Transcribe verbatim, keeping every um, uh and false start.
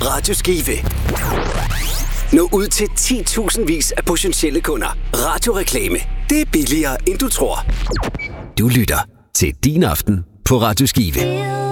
Radio Skive. Nå ud til ti tusind vis af potentielle kunder. Radioreklame. Det er billigere, end du tror. Du lytter til Din Aften på Radio Skive.